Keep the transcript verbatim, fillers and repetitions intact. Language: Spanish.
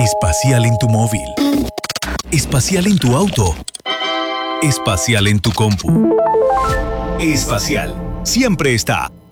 Espacial en tu móvil. Espacial en tu auto. Espacial en tu compu. Espacial. Siempre está.